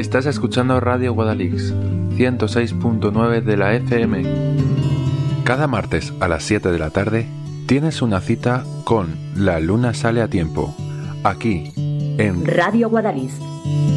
Estás escuchando Radio Guadalix, 106.9 de la FM. Cada martes a las 7 de la tarde tienes una cita con La Luna Sale a Tiempo, aquí en Radio Guadalix.